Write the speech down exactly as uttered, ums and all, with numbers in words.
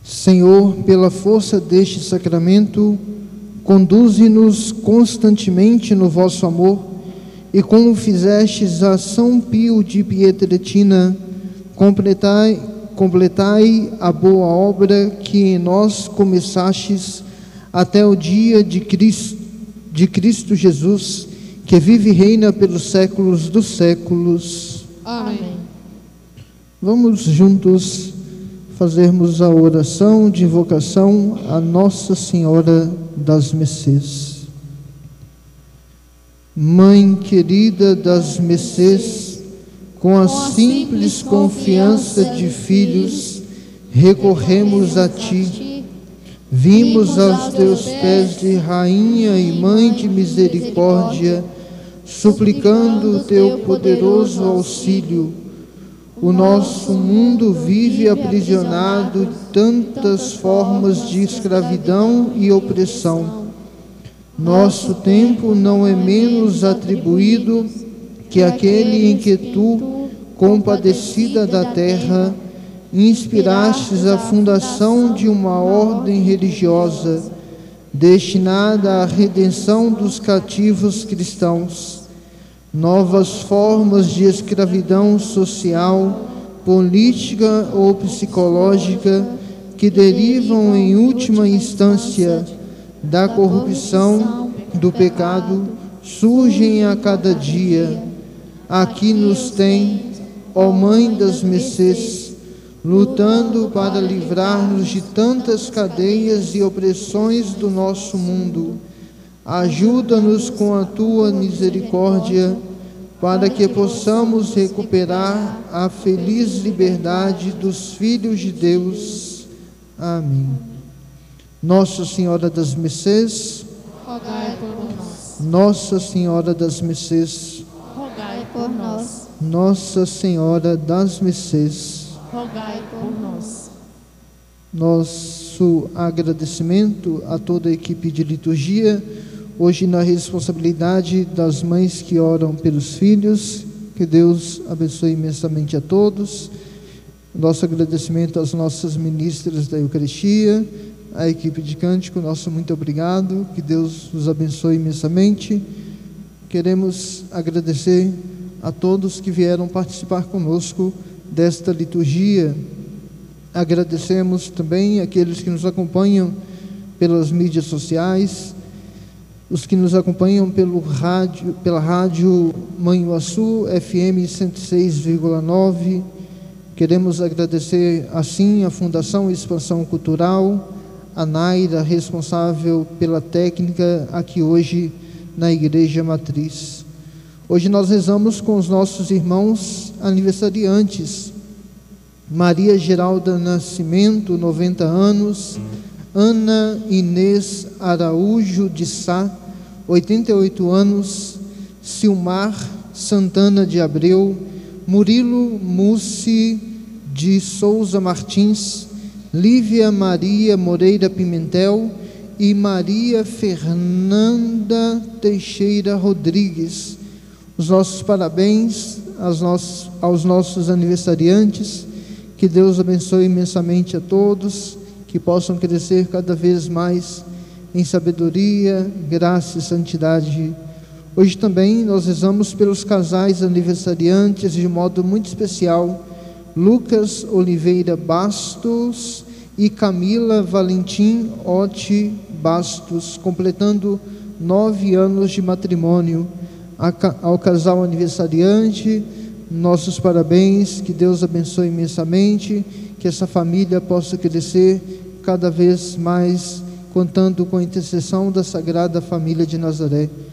Senhor, pela força deste sacramento, conduze-nos constantemente no vosso amor, e como fizestes a São Pio de Pietrelcina, completai, completai a boa obra que em nós começastes até o dia de Cristo, de Cristo Jesus, que vive e reina pelos séculos dos séculos. Amém. Vamos juntos fazermos a oração de invocação a Nossa Senhora das Mercês. Mãe querida das Mercês, com a simples confiança de filhos, recorremos a Ti. Vimos aos Teus pés de Rainha e Mãe de Misericórdia, suplicando o Teu poderoso auxílio. O nosso mundo vive aprisionado de tantas formas de escravidão e opressão. Nosso tempo não é menos atribuído que aquele em que Tu, compadecida da terra, inspirastes a fundação de uma ordem religiosa destinada à redenção dos cativos cristãos. Novas formas de escravidão social, política ou psicológica que derivam em última instância da corrupção, do pecado, surgem a cada dia. Aqui nos tem, ó Mãe das Mercês, lutando para livrar-nos de tantas cadeias e opressões do nosso mundo. Ajuda-nos com a Tua misericórdia, para que possamos recuperar a feliz liberdade dos filhos de Deus. Amém. Nossa Senhora das Mercês, rogai por nós. Nossa Senhora das Mercês, Rogai por nós. Nossa Senhora das Mercês, Rogai por nós. Nosso agradecimento a toda a equipe de liturgia, hoje na responsabilidade das mães que oram pelos filhos. Que Deus abençoe imensamente a todos. Nosso agradecimento às nossas ministras da Eucaristia, à equipe de cântico, nosso muito obrigado. Que Deus os abençoe imensamente. Queremos agradecer a todos que vieram participar conosco desta liturgia. Agradecemos também aqueles que nos acompanham pelas mídias sociais, os que nos acompanham pelo rádio, pela rádio Manhuaçu, F M cento e seis vírgula nove. Queremos agradecer, assim, a Fundação Expansão Cultural, a Naira, responsável pela técnica aqui hoje na Igreja Matriz. Hoje nós rezamos com os nossos irmãos aniversariantes. Maria Geralda Nascimento, noventa anos. Ana Inês Araújo de Sá, oitenta e oito anos. Silmar Santana de Abreu. Murilo Mussi de Souza Martins. Lívia Maria Moreira Pimentel e Maria Fernanda Teixeira Rodrigues. Os nossos parabéns aos nossos, aos nossos aniversariantes. Que Deus abençoe imensamente a todos, que possam crescer cada vez mais em sabedoria, graça e santidade. Hoje também nós rezamos pelos casais aniversariantes de modo muito especial, Lucas Oliveira Bastos e Camila Valentim Otti Bastos, completando nove anos de matrimônio. Ao casal aniversariante, nossos parabéns, que Deus abençoe imensamente, que essa família possa crescer cada vez mais, contando com a intercessão da Sagrada Família de Nazaré.